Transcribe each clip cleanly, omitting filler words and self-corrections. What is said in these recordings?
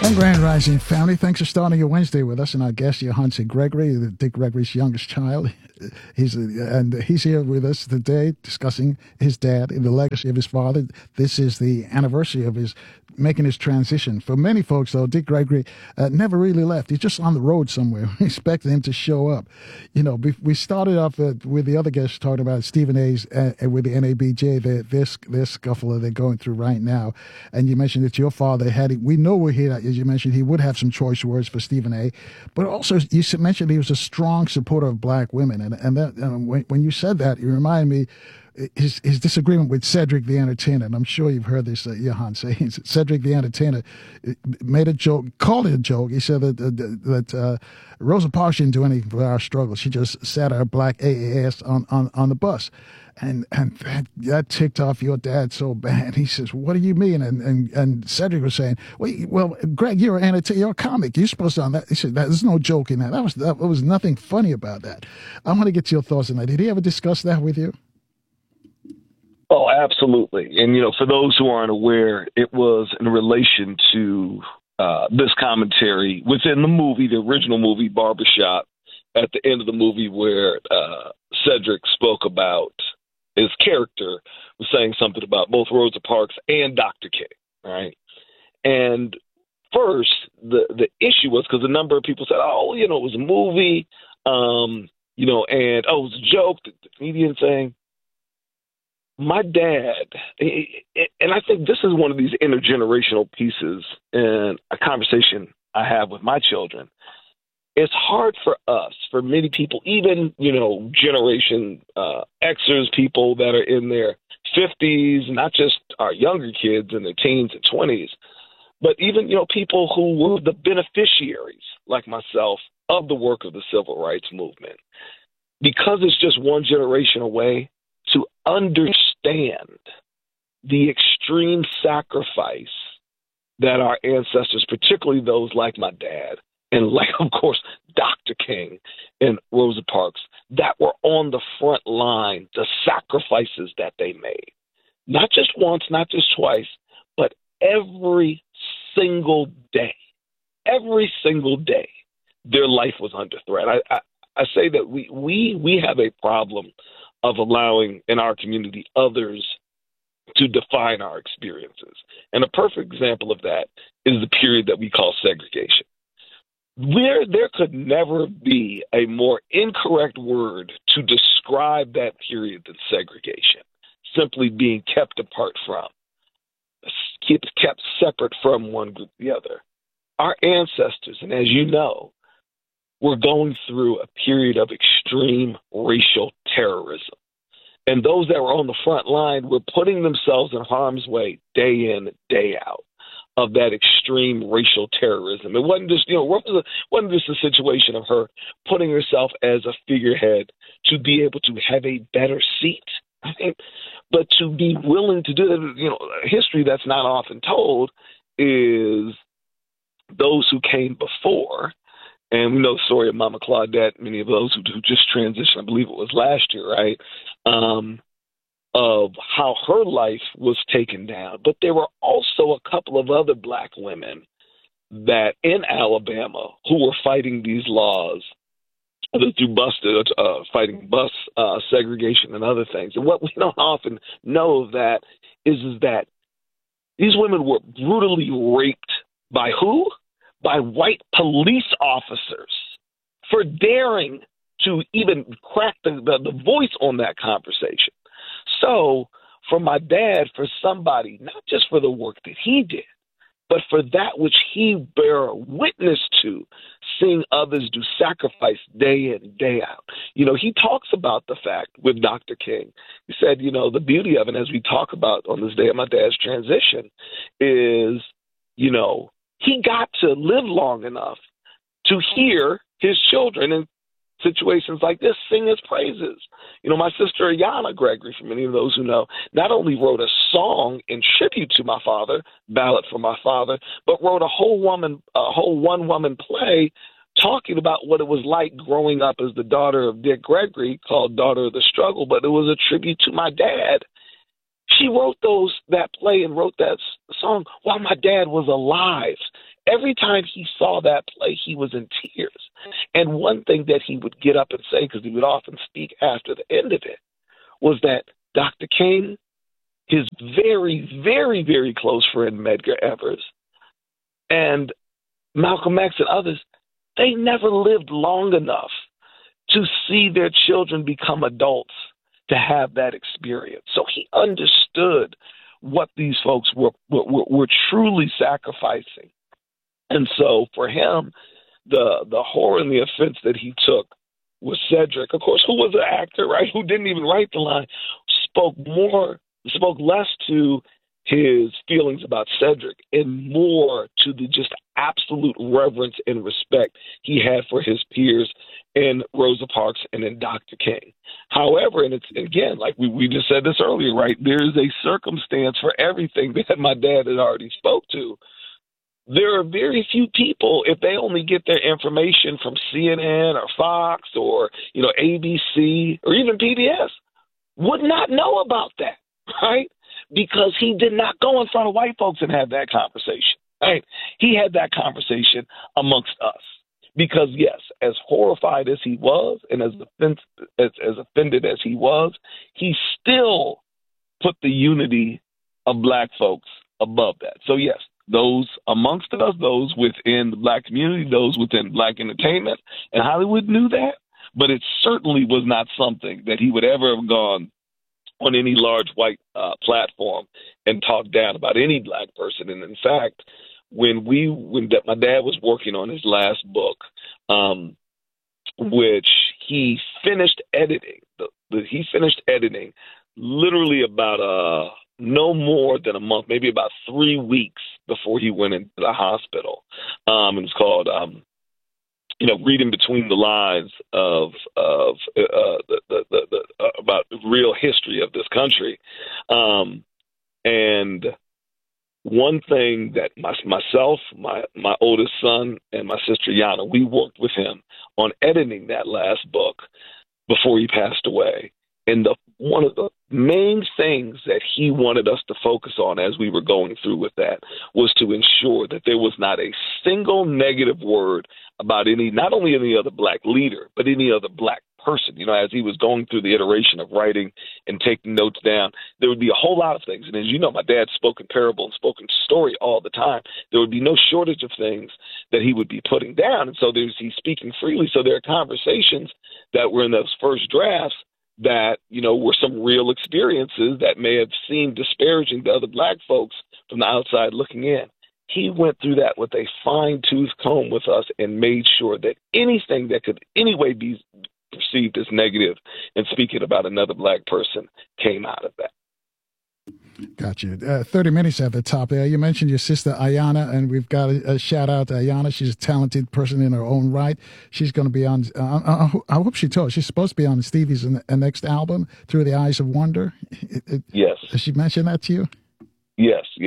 And Grand Rising family, thanks for starting your Wednesday with us. And our guest, Johansen Gregory, Dick Gregory's youngest child. He's here with us today discussing his dad and the legacy of his father. This is the anniversary of his making his transition. For many folks, though, Dick Gregory never really left. He's just on the road somewhere. We expected him to show up. You know, we started off with the other guests talking about Stephen A's with the NABJ, their scuffle that they're going through right now. And you mentioned that your father we know we're here, as you mentioned, he would have some choice words for Stephen A. But also, you mentioned he was a strong supporter of black women. And that, when you said that, it reminded me his disagreement with Cedric the Entertainer, and I'm sure you've heard this, Johan, saying Cedric the Entertainer made a joke, called it a joke. He said that Rosa Parks didn't do anything for our struggle. She just sat her black ass on the bus. And that ticked off your dad so bad. He says, "What do you mean?" And Cedric was saying, "Well, Greg, you're a comic. You're supposed to." On that, he said, "There's no joke in that. There was nothing funny about that." I want to get your thoughts on that. Did he ever discuss that with you? Oh, absolutely. And, for those who aren't aware, it was in relation to this commentary within the movie, the original movie, Barbershop, at the end of the movie where Cedric spoke about his character was saying something about both Rosa Parks and Dr. King, right? And first, the issue was because a number of people said, it was a movie, and, it was a joke, the comedian saying. My dad, and I think this is one of these intergenerational pieces in a conversation I have with my children. It's hard for us, for many people, even, Generation Xers, people that are in their 50s, not just our younger kids in their teens and 20s, but even, people who were the beneficiaries, like myself, of the work of the civil rights movement. Because it's just one generation away, to understand the extreme sacrifice that our ancestors, particularly those like my dad, and like, of course, Dr. King and Rosa Parks, that were on the front line, the sacrifices that they made. Not just once, not just twice, but every single day, their life was under threat. I say that we have a problem of allowing in our community others to define our experiences. And a perfect example of that is the period that we call segregation. There could never be a more incorrect word to describe that period than segregation, simply being kept apart from, kept separate from one group to the other. Our ancestors, and as you know, were going through a period of extreme racial terrorism. And those that were on the front line were putting themselves in harm's way day in, day out of that extreme racial terrorism. It wasn't just, wasn't just a situation of her putting herself as a figurehead to be able to have a better seat, right? But to be willing to do that. History that's not often told is those who came before. And we know the story of Mama Claudette, many of those who just transitioned, I believe it was last year, right, of how her life was taken down. But there were also a couple of other black women that in Alabama who were fighting these laws through fighting bus segregation and other things. And what we don't often know of that is that these women were brutally raped by who? By white police officers for daring to even crack the voice on that conversation. So for my dad, for somebody, not just for the work that he did, but for that which he bear witness to, seeing others do sacrifice day in, day out. He talks about the fact with Dr. King. He said, the beauty of it, as we talk about on this day of my dad's transition, is, he got to live long enough to hear his children in situations like this sing his praises. My sister Ayanna Gregory, for many of those who know, not only wrote a song in tribute to my father, Ballad for My Father, but wrote a whole one-woman play talking about what it was like growing up as the daughter of Dick Gregory, called Daughter of the Struggle, but it was a tribute to my dad. She wrote that play and wrote that song while my dad was alive. every time he saw that play, he was in tears. And one thing that he would get up and say, because he would often speak after the end of it, was that Dr. King, his very, very, very close friend Medgar Evers, and Malcolm X and others, they never lived long enough to see their children become adults to have that experience. So he understood what these folks were truly sacrificing. And so for him, the horror and the offense that he took was Cedric, of course, who was an actor, right, who didn't even write the line, spoke less to his feelings about Cedric and more to the just absolute reverence and respect he had for his peers in Rosa Parks and in Dr. King. However, and it's, again, like we just said this earlier, right, there is a circumstance for everything that my dad had already spoke to. There are very few people, if they only get their information from CNN or Fox or, ABC or even PBS, would not know about that, right? Because he did not go in front of white folks and have that conversation, right? He had that conversation amongst us. Because, yes, as horrified as he was and as offended as he was, he still put the unity of black folks above that. So, yes, those amongst us, those within the black community, those within black entertainment, and Hollywood knew that. But it certainly was not something that he would ever have gone on any large white platform and talk down about any black person. And in fact, when my dad was working on his last book, which he finished editing, he finised editing literally about no more than a month, maybe about 3 weeks before he went into the hospital. It was called Reading Between the Lines of about the real history of this country. And one thing that myself, my oldest son, and my sister Yana, we worked with him on editing that last book before he passed away. And one of the main things that he wanted us to focus on as we were going through with that was to ensure that there was not a single negative word about not only any other black leader, but any other black person. As he was going through the iteration of writing and taking notes down, there would be a whole lot of things. And as you know, my dad spoke in parable and spoke in story all the time. There would be no shortage of things that he would be putting down. And so he's speaking freely. So there are conversations that were in those first drafts that, were some real experiences that may have seemed disparaging to other black folks from the outside looking in. He went through that with a fine-tooth comb with us and made sure that anything that could anyway be perceived as negative and speaking about another black person came out of that. Gotcha. 30 minutes at the top there. You mentioned your sister Ayana, and we've got a shout out to Ayana. She's a talented person in her own right. She's going to be on, I hope she told, she's supposed to be on Stevie's next album, Through the Eyes of Wonder. Yes. Did she mention that to you? Yes. She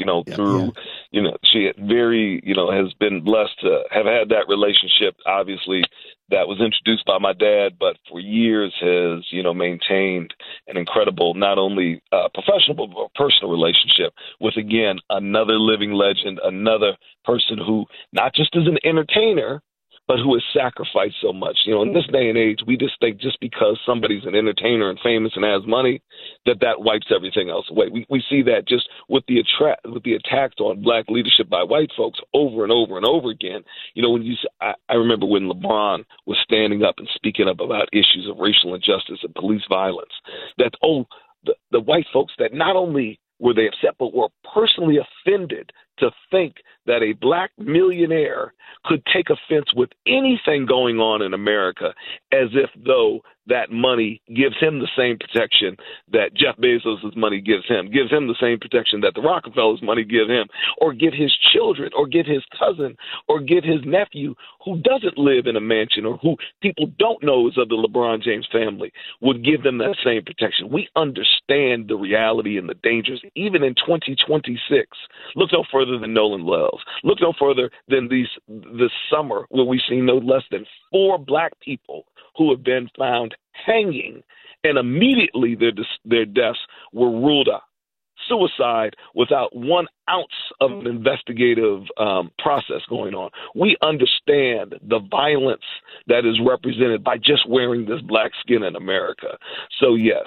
had has been blessed to have had that relationship, obviously, that was introduced by my dad, but for years has, maintained an incredible, not only professional, but personal relationship with, again, another living legend, another person who not just is an entertainer, but who has sacrificed so much. In this day and age, we just think just because somebody's an entertainer and famous and has money, that wipes everything else away. We see that just with the attacks on black leadership by white folks over and over and over again. I remember when LeBron was standing up and speaking up about issues of racial injustice and police violence, that, the white folks that not only were they upset, but were personally offended to think that a black millionaire could take offense with anything going on in America, as if though that money gives him the same protection that Jeff Bezos' money gives him the same protection that the Rockefellers' money give him, or get his children, or get his cousin, or get his nephew who doesn't live in a mansion, or who people don't know is of the LeBron James family, would give them that same protection. We understand the reality and the dangers, even in 2026. Look no further than Nolan Wells. Look no further than this summer, where we've seen no less than 4 black people who have been found hanging, and immediately their deaths were ruled out. suicide without 1 ounce of an investigative process going on. We understand the violence that is represented by just wearing this black skin in America. So yes,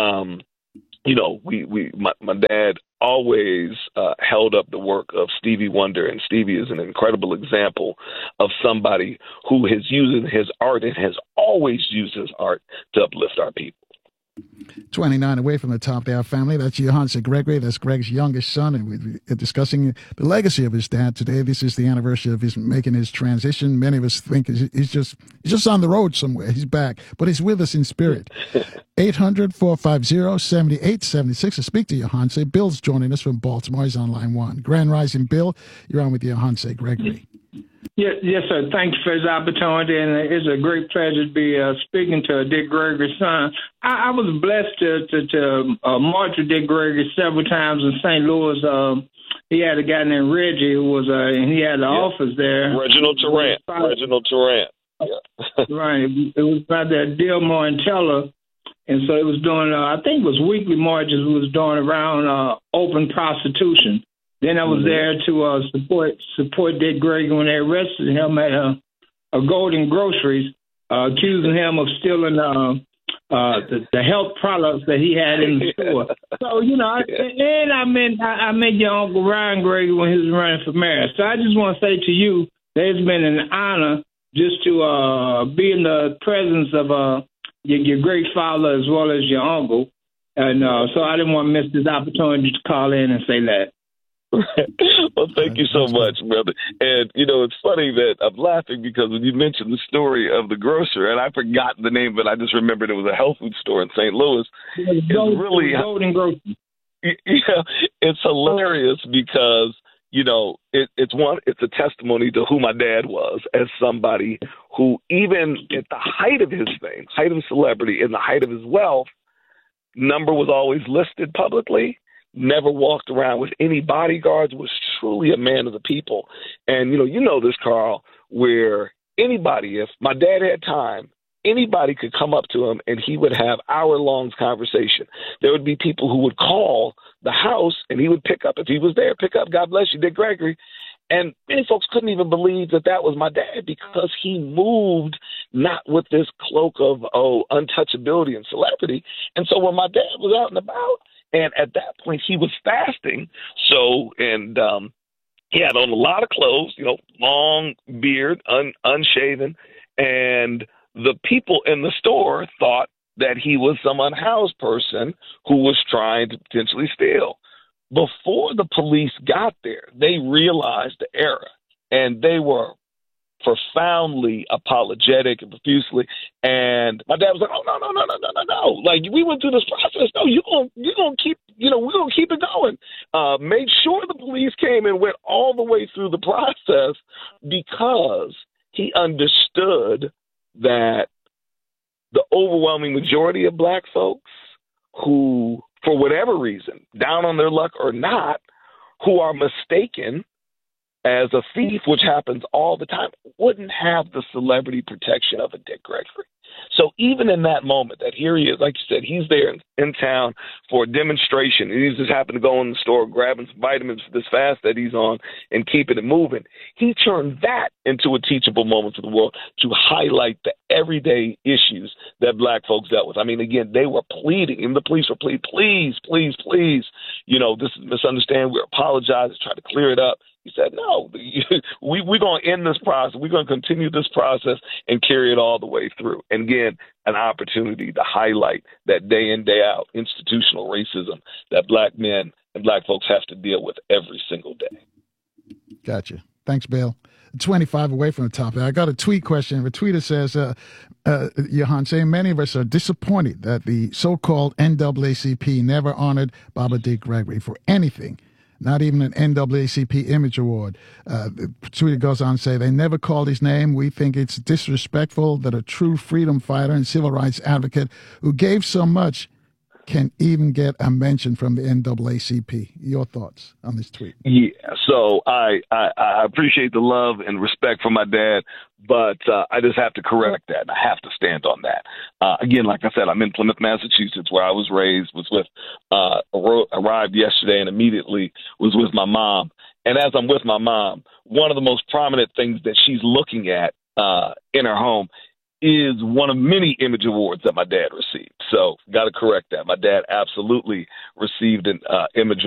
my dad always held up the work of Stevie Wonder, and Stevie is an incredible example of somebody who is using his art and has always used his art to uplift our people. 29 away from the top there, family. That's Johanse Gregory. That's Greg's youngest son, and we're discussing the legacy of his dad today. This is the anniversary of his making his transition. Many of us think he's just on the road somewhere. He's back, but he's with us in spirit. 800-450-7876 to speak to Johanse. Bill's joining us from Baltimore. He's on line 1. Grand Rising, Bill. You're on with Johanse Gregory. Yes, sir. Thank you for this opportunity, and it's a great pleasure to be speaking to Dick Gregory's son. I was blessed to march with Dick Gregory several times in St. Louis. He had a guy named Reggie who was, and he had the office there. Reginald Tarrant. Yeah. Right. It was by that Dillmore and Teller. And so it was doing, I think it was weekly marches we was doing around open prostitution. Then I was there to support Dick Gregory when they arrested him at a Golden Groceries, accusing him of stealing the health products that he had in the store. So I met your Uncle Ryan Gregory when he was running for mayor. So I just want to say to you that it's been an honor just to be in the presence of your great father as well as your uncle, and so I didn't want to miss this opportunity to call in and say that. Well, thank you so much, brother. And, it's funny that I'm laughing because when you mentioned the story of the grocer, and I forgot the name, but I just remembered it was a health food store in St. Louis. It's really Golden Grocery. Yeah, it's hilarious because, it's a testimony to who my dad was as somebody who, even at the height of his fame, height of celebrity, in the height of his wealth, number was always listed publicly. Never walked around with any bodyguards, was truly a man of the people. And, you know this, Carl, where anybody, if my dad had time, anybody could come up to him and he would have hour-long conversation. There would be people who would call the house and he would pick up. If he was there, pick up, God bless you, Dick Gregory. And many folks couldn't even believe that was my dad because he moved not with this cloak of, untouchability and celebrity. And so when my dad was out and about, and at that point, he was fasting. He had on a lot of clothes, long beard, unshaven. And the people in the store thought that he was some unhoused person who was trying to potentially steal. Before the police got there, they realized the error, and they were profoundly apologetic and profusely. And my dad was like, "Oh, no. Like, we went through this process. No, you're gonna keep, we're gonna keep it going." Made sure the police came and went all the way through the process because he understood that the overwhelming majority of black folks who, for whatever reason, down on their luck or not, who are mistaken as a thief, which happens all the time, wouldn't have the celebrity protection of a Dick Gregory. So even in that moment, that here he is, like you said, he's there in town for a demonstration, and he just happened to go in the store grabbing some vitamins for this fast that he's on and keeping it moving. He turned that into a teachable moment for the world to highlight the everyday issues that black folks dealt with. I mean, again, they were pleading, and the police were pleading, please, this is misunderstanding. We apologize, try to clear it up. He said, no, we're going to end this process. We're going to continue this process and carry it all the way through. And again, an opportunity to highlight that day in, day out institutional racism that black men and black folks have to deal with every single day. Gotcha. Thanks, Bill. 25 away from the topic. I got a tweet question. The tweeter says, Johanse, many of us are disappointed that the so-called NAACP never honored Baba Dick Gregory for anything. Not even an NAACP Image Award. The tweeter goes on to say, they never called his name. We think it's disrespectful that a true freedom fighter and civil rights advocate who gave so much can even get a mention from the NAACP. Your thoughts on this tweet? Yeah, so I appreciate the love and respect for my dad, but I just have to correct that, and I have to stand on that. Again, like I said, I'm in Plymouth, Massachusetts, where I was raised, arrived yesterday and immediately was with my mom. And as I'm with my mom, one of the most prominent things that she's looking at in her home is one of many Image Awards that my dad received. So got to correct that. My dad absolutely received an Image